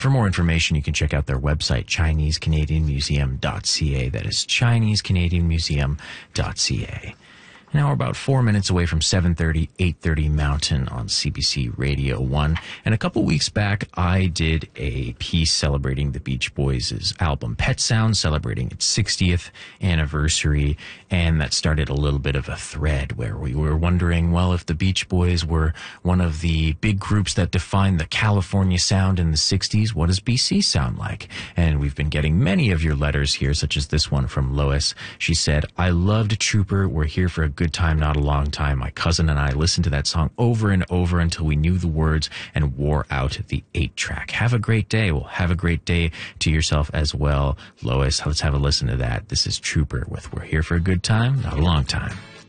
For more information, you can check out their website, ChineseCanadianMuseum.ca. That is ChineseCanadianMuseum.ca. Now we're about 4 minutes away from 7:30, 8:30 Mountain on CBC Radio 1. And a couple weeks back, I did a piece celebrating the Beach Boys' album Pet Sounds, celebrating its 60th anniversary. And that started a little bit of a thread where we were wondering, well, if the Beach Boys were one of the big groups that defined the California sound in the 60s, what does BC sound like? And we've been getting many of your letters here, such as this one from Lois. She said, I loved Trooper. We're here for a good time, not a long time. My cousin and I listened to that song over and over until we knew the words and wore out the 8-track. Have a great day. Well, have a great day to yourself as well, Lois. Let's have a listen to that. This is Trooper with We're Here for a Good Time, Not a Long Time.